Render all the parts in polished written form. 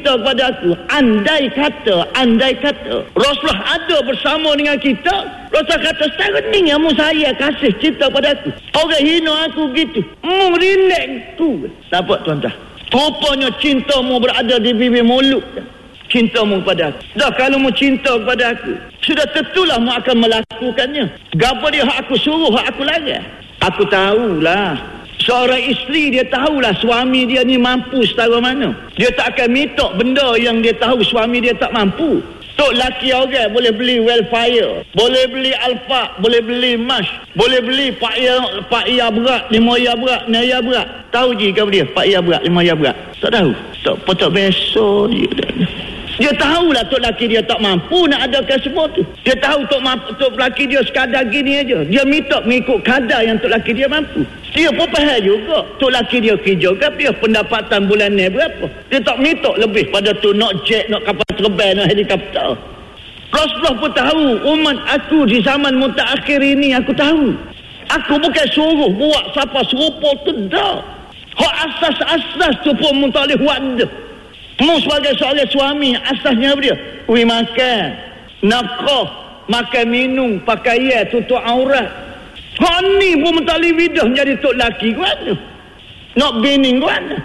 cinta kepada aku. Andai kata Rasulullah ada bersama dengan kita, Rasulullah kata sekarang ni kamu saya kasih cinta kepada aku. Orang hina aku gitu, relax tu. Dapat tuan-tuan, rupanya cintamu berada di bibir mulut. Cintamu kepada aku. Dah kalau mu cinta kepada aku, sudah tentulah mu akan melakukannya. Gapo dia hak aku suruh, hak aku larang. Aku tahulah, seorang isteri dia tahulah suami dia ni mampu setara mana. Dia tak akan minta benda yang dia tahu suami dia tak mampu. Tok laki orang boleh beli Wellfire, boleh beli Alfa, boleh beli Mash, boleh beli Pak Ia berat, 5 Ia berat, 6 Ia berat. Tahu je kau dia Pak Ia berat, 5 Ia berat? Tak tahu. Tak potok besok dia. Dia tahulah tok laki dia tak mampu nak adakan semua tu. Dia tahu tok laki dia sekadar gini aja. Dia minta mengikut kadar yang tok laki dia mampu. Dia pun faham juga tok laki dia kerja ke dia pendapatan bulanan berapa. Dia tak minta lebih pada tu nak jet, nak kapal terbang, nak helikopter. Rasulullah pun tahu umat aku di zaman mutakhir ini, aku tahu. Aku bukan suruh buat siapa serupa tu dah. Hak asas-asas tu pun mu tak boleh buat dah. Mu sebagai seorang suami, asasnya apa dia? Makan, nafkah, makan minum, pakaian, tutup aurat. Hak ni pun mentali bidah menjadi tok laki ke mana? Nak bini ke mana?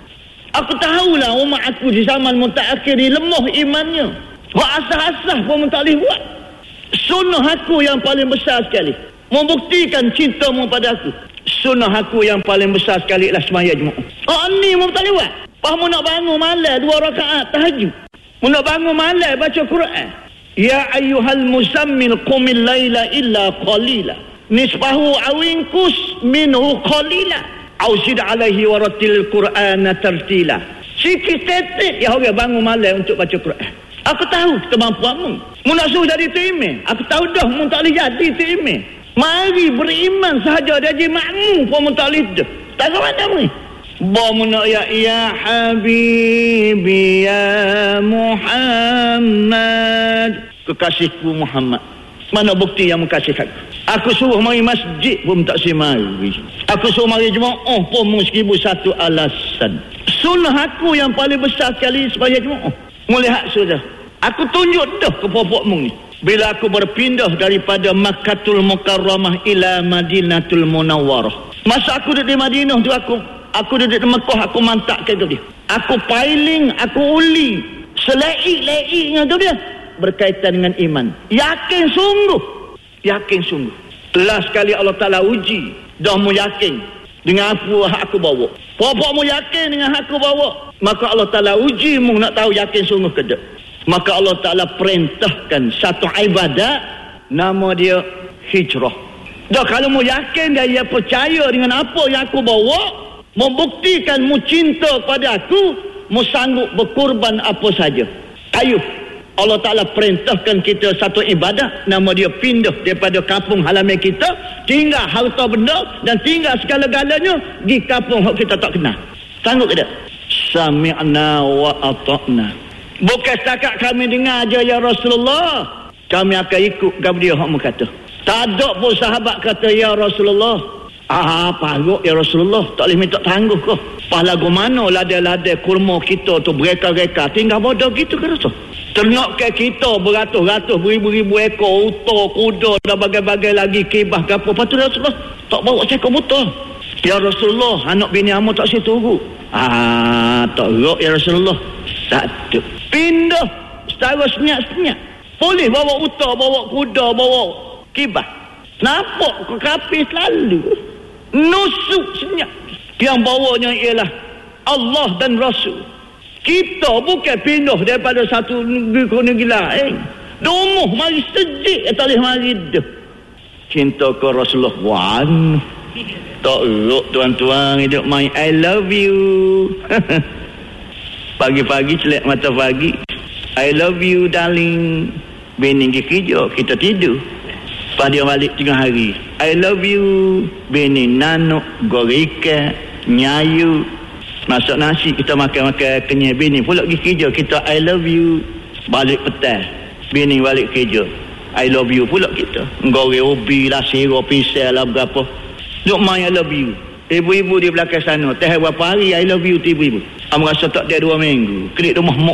Aku tahulah umat aku di zaman mutakhir ni lemah imannya. Hak asas-asas pun mentali buat. Sunnah aku yang paling besar sekali membuktikan cintamu pada aku. Sunnah aku yang paling besar sekali ialah sembahyang Jumaat. Hak ni pun mentali buat. Mu nak bangun malam 2 rakaat tahajud. Mu nak bangun malam baca Quran. Ya ayyuhal muzammil qumil laila illa qalila. Nisbahu awinkus minhu qalila. Ausid alaihi waratil Qur'ana tartila. Sikit tetek ya orang bangun malam untuk baca Quran. Aku tahu kemampuanmu. Mu nak suruh jadi imam. Aku tahu dah mu tak boleh jadi imam. Mari beriman sahaja dia makmum pun mu tak boleh dah. Tak ke mana mu ni? Bamunak ya Habibi ya Muhammad, kekasihku Muhammad. Mana bukti yang mengkasih aku? Aku suruh mari masjid pun tak semari. Aku suruh mari Jumaat pun meskipun satu alasan. Sunnah aku yang paling besar sekali supaya Jumaat. Melihat sudah, aku tunjuk dah ke popokmu ni. Bila aku berpindah daripada Makkahul Mukarramah ila Madinatul Munawwarah. Masa aku duduk di Madinah tu aku duduk di Mekah, aku mantakkan ke dia. Aku pailing, aku uli seleik-leik dengan dia berkaitan dengan iman. Yakin sungguh. Last sekali Allah Ta'ala uji, dah mu yakin dengan apa aku bawa. Popokmu yakin dengan aku bawa, maka Allah Ta'ala uji mu nak tahu yakin sungguh ke tak. Maka Allah Ta'ala perintahkan satu ibadat, nama dia hijrah. Dah kalau mu yakin dia percaya dengan apa yang aku bawa, membuktikan mu cinta pada aku, mu sanggup berkorban apa saja. Ayuh, Allah Ta'ala perintahkan kita satu ibadah, nama dia pindah daripada kampung halaman kita, tinggal harta benda dan tinggal segala-galanya di kampung yang kita tak kenal. Sanggup ke tak? Sami'na wa ata'na. Bukan setakat kami dengar aja ya Rasulullah, kami akan ikut kepada dia hak mu kata. Tak ada pun sahabat kata ya Rasulullah, paruk ya Rasulullah, tak boleh minta tangguh kau. Lagu mana ladai-ladai kurma kita tu bereka-reka tinggal bodoh gitu ke Rasul. Ternak ke kita beratus-ratus, beribu-ribu ekor unta, kuda dan bagai-bagai lagi kibah ke apa. Lepas tu Rasulullah tak bawa seekor buta. Ya Rasulullah, anak bini amu tak situ turut. Tak rok ya Rasulullah. Satu pindah setara senyap-senyap. Boleh bawa unta, bawa kuda, bawa kibah. Nampak ke kapi selalu nusuk senyap. Yang bawanya ialah Allah dan Rasul. Kita bukan pindah daripada satu negeri ke negeri lain. Domoh mari sejik tak boleh mari dah. Cinta ke Rasulullah wan. Tak elok tuan-tuan hidup main I love you. Pagi-pagi celak mata pagi, I love you darling. Bini kerja, kita tidur. Lepas dia balik tengah hari, I love you. Bini nanuk, goreka, nyayu, masak nasi, kita makan-makan kenyai. Bini pula pergi kerja, kita I love you. Balik petang, bini balik kerja, I love you pula kita. Goreng ubi lah, sirap, pisang lah, berapa. Duk main I love you. Ibu-ibu di belakang sana, teh berapa hari I love you tu ibu-ibu. Merasa tak dia 2 minggu. Kelik rumah